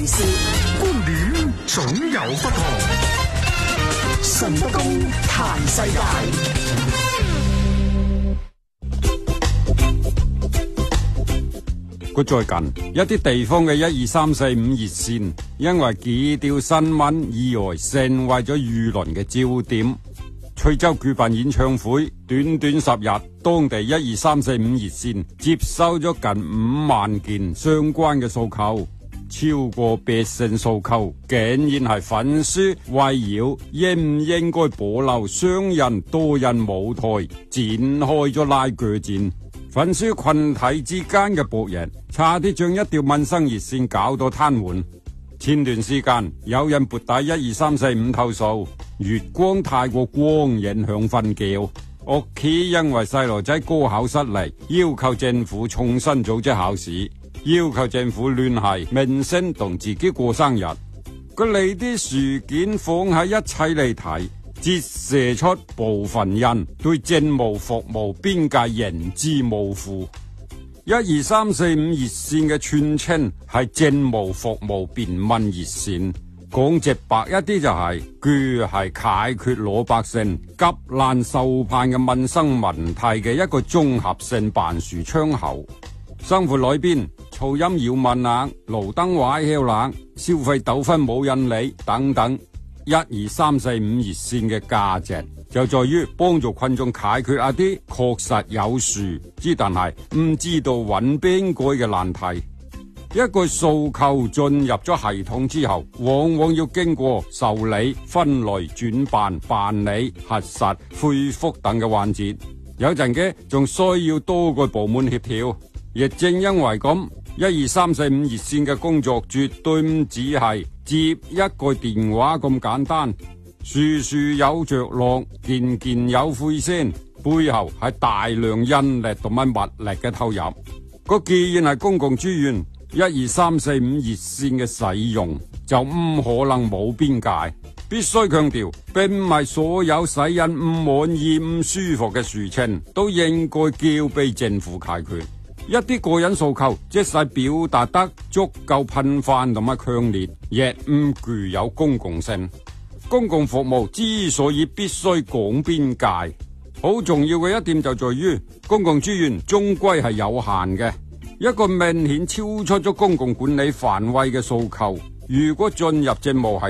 時事， 觀點總有不同。 順德公談世界。 最近一啲地方嘅12345熱線，因為幾條新聞意外成為咗輿論嘅焦點。徐州舉辦演唱會，短短10日，當地12345熱線接收咗近5萬件相關嘅訴求，超過百姓訴求，竟然係粉絲圍繞應唔應該保留雙人多人舞台展開咗拉鋸戰。粉絲群體之間嘅博弈，差啲將一條民生熱線搞到癱瘓。前段時間有人撥打12345投訴，月光太過光影響瞓覺，屋企因為細路仔高考失利，要求政府重新組織考試，要求政府聯繫明星同自己過生日。佢哋啲事件放喺一齊嚟睇，折射出部分人對政務服務邊界認知模糊。12345熱線嘅全稱係政務服務便民熱線，講直白一啲就係佢係解決老百姓急難受盼嘅民生問題嘅一個綜合性辦事窗口。生活裏邊噪音擾民冷、路燈壞曉冷、消費糾紛冇人理等等，12345熱線嘅價值就在於幫助群眾解決一啲確實有事之但係唔知道揾邊個嘅難題。一個訴求進入咗系統之後，往往要經過受理、分類、轉辦、辦理、核實、恢復等嘅環節，有陣嘅仲需要多個部門協調。亦正因為咁，12345熱線嘅工作絕對唔只係接一個電話咁簡單，處處有着落，件件有灰聲，背後係大量人力同埋物力嘅投入。既然係公共資源，12345熱線嘅使用就唔可能冇邊界。必須強調，並唔係所有使人唔滿意、唔舒服嘅事情都應該交俾政府解決。一啲個人訴求，即使表達得足夠頻繁同埋強烈，亦唔具有公共性。公共服務之所以必須講邊界，好重要嘅一點就在於公共資源終歸係有限嘅。一個明顯超出咗公共管理範圍嘅訴求，如果進入政務系